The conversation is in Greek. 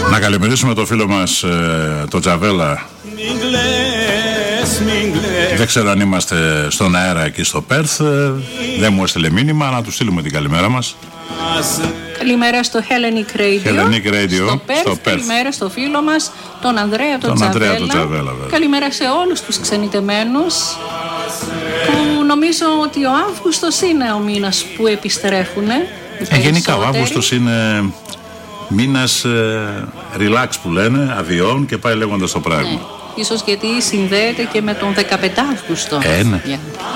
Να καλημερίσουμε το φίλο μας το Τζαβέλα. Δεν ξέρω αν είμαστε στον αέρα εκεί στο Πέρθ. Δεν μου έστειλε μήνυμα, να του στείλουμε την καλημέρα μας. Καλημέρα στο Hellenic Radio, στο Perth. Καλημέρα στο φίλο μας τον Ανδρέα τον Τζαβέλα. Καλημέρα σε όλους τους ξενιτεμένους, που νομίζω ότι ο Αύγουστος είναι ο μήνας που επιστρέφουν. Γενικά ο Αύγουστος είναι μήνας relax που λένε, αδειών και πάει λέγοντας το πράγμα. Ίσως γιατί συνδέεται και με τον 15 Αύγουστο. Ναι.